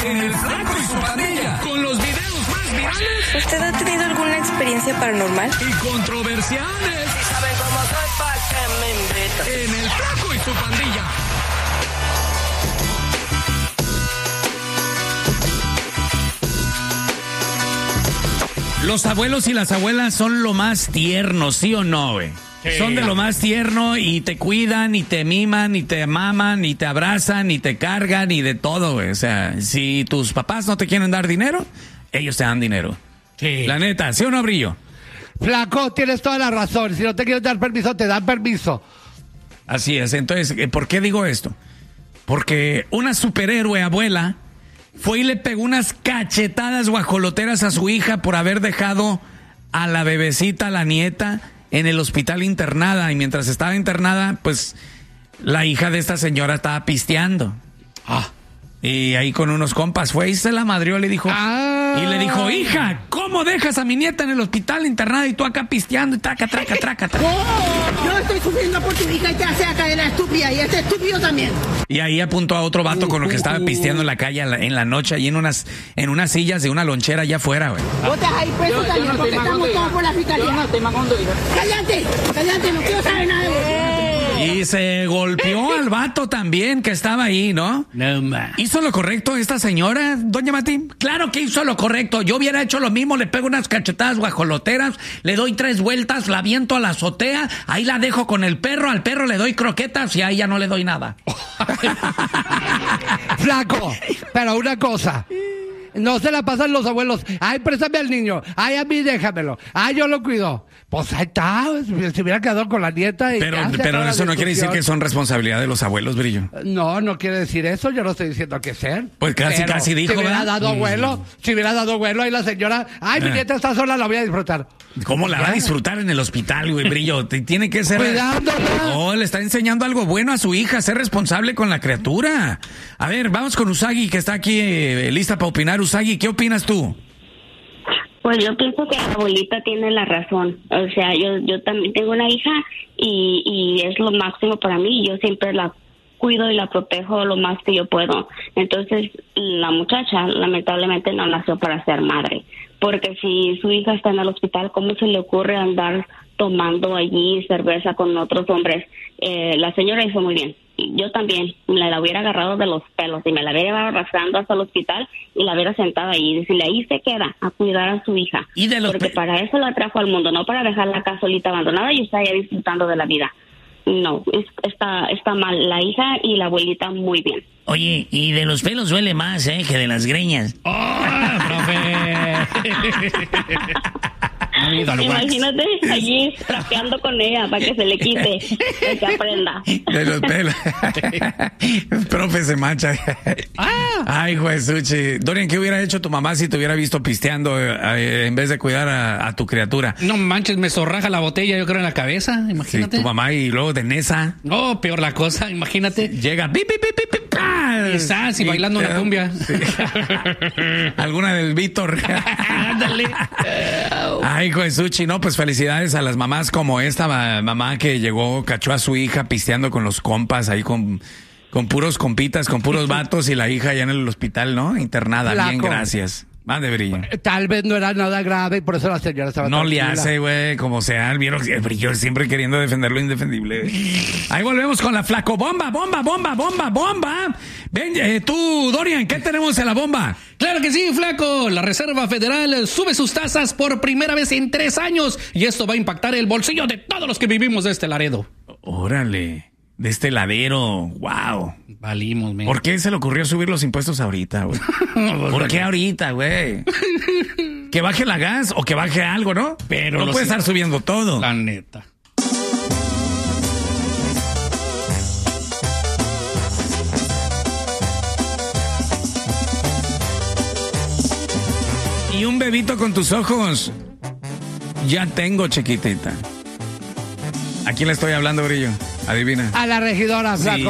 en El Flaco y su Pandilla. Con los videos más virales. ¿Usted ha tenido alguna experiencia paranormal? Y controversiales. Si saben cómo soy, ¿pa' qué me invitan? En El Flaco y su Pandilla. Los abuelos y las abuelas son lo más tiernos, ¿sí o no, güey? Sí. Son de lo más tierno y te cuidan, y te miman, y te maman, y te abrazan, y te cargan, y de todo, güey. O sea, si tus papás no te quieren dar dinero, ellos te dan dinero. Sí. La neta, ¿sí o no, Brillo? Flaco, tienes toda la razón. Si no te quieren dar permiso, te dan permiso. Así es. Entonces, ¿por qué digo esto? Porque una superhéroe abuela fue y le pegó unas cachetadas guajoloteras a su hija por haber dejado a la bebecita, a la nieta, en el hospital internada. Y mientras estaba internada, pues la hija de esta señora estaba pisteando. Y ahí con unos compas fue y se la madrió, le dijo. Y le dijo, hija, ¿cómo dejas a mi nieta en el hospital internada y tú acá pisteando y traca? Yo estoy sufriendo por tu hija y te hace acá de la estúpida y este estúpido también. Y ahí apuntó a otro vato con lo que estaba pisteando en la calle en la noche, ahí en unas sillas de una lonchera allá afuera, güey. Vos estás ahí preso también porque estamos todos por la fiscalía. Yo no estoy magando, hija. Cállate, no quiero saber nada de vos. Y se golpeó al vato también que estaba ahí, ¿no? No, man. ¿Hizo lo correcto esta señora, doña Mati? Claro que hizo lo correcto. Yo hubiera hecho lo mismo, le pego unas cachetadas guajoloteras, le doy 3 vueltas, la aviento a la azotea, ahí la dejo con el perro, al perro le doy croquetas y a ella no le doy nada. Flaco, pero una cosa. No se la pasan los abuelos. Ay, préstame al niño. Ay, a mí déjamelo. Ay, yo lo cuido. Pues ahí está. Se hubiera quedado con la nieta. Y pero eso no quiere decir que son responsabilidad de los abuelos, Brillo. No quiere decir eso. Yo no estoy diciendo que ser. Pues casi dijo, si hubiera ¿verdad? dado abuelo, si hubiera dado abuelo, ahí la señora. Ay, mi nieta está sola, la voy a disfrutar. ¿Cómo la va a disfrutar en el hospital, güey, Brillo? Tiene que ser... Cuidándola. No, le está enseñando algo bueno a su hija, ser responsable con la criatura. A ver, vamos con Usagi, que está aquí lista para opinar. Usagi, ¿qué opinas tú? Pues yo pienso que la abuelita tiene la razón. O sea, yo también tengo una hija y es lo máximo para mí. Yo siempre la cuido y la protejo lo más que yo puedo. Entonces, la muchacha lamentablemente no nació para ser madre. Porque si su hija está en el hospital, ¿cómo se le ocurre andar tomando allí cerveza con otros hombres? La señora hizo muy bien. Yo también la hubiera agarrado de los pelos y me la hubiera llevado arrastrando hasta el hospital y la hubiera sentado ahí y decirle, ahí se queda a cuidar a su hija. Porque para eso la trajo al mundo, no para dejarla acá solita abandonada y está ya disfrutando de la vida. No, está mal la hija y la abuelita muy bien. Oye, y de los pelos duele más, que de las greñas. ¡Oh, profe! Imagínate allí trapeando con ella para que se le quite, que se aprenda. De los pelos. Profe se mancha. Ay, Juesuchi. Dorian, ¿qué hubiera hecho tu mamá si te hubiera visto pisteando en vez de cuidar a tu criatura? No manches, me zorraja la botella, yo creo, en la cabeza. Imagínate. Sí, tu mamá y luego de Nesa. No, peor la cosa, imagínate. Llega, pi, pi, pi, pi, pi, Estás y bailando una cumbia. Sí. Alguna del Víctor. Ándale. Ay, Juesuchi, no, pues felicidades a las mamás como esta mamá que llegó, cachó a su hija pisteando con los compas ahí con puros compitas, con puros vatos y la hija allá en el hospital, ¿no? Internada. Flaco. Bien, gracias. Más de Brillo. Tal vez no era nada grave y por eso la señora estaba no tranquila. Le hace, güey, como sea. Vieron el Brillo siempre queriendo defender lo indefendible. Ahí volvemos con la Flaco. ¡Bomba! Ven, tú, Dorian, ¿qué tenemos en la bomba? Claro que sí, Flaco. La Reserva Federal sube sus tasas por primera vez en 3 años y esto va a impactar el bolsillo de todos los que vivimos de este Laredo. Órale. De este ladero, wow. Valimos, men. ¿Por qué se le ocurrió subir los impuestos ahorita, güey? ¿Por qué ahorita, güey? Que baje la gas o que baje algo, ¿no? Pero no puede estar subiendo todo. La neta. Y un bebito con tus ojos. Ya tengo, chiquitita. ¿A quién le estoy hablando, Brillo? Adivina. A la regidora, Flaco.